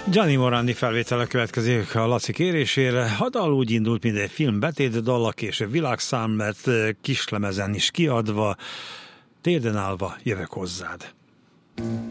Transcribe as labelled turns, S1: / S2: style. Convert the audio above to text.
S1: Gianni Morandi felvétele következik a Laci kérésére. A dal úgy indult, mint egy film betétdal, a később világszám lett, kislemezen is kiadva. Térden állva jövök hozzád.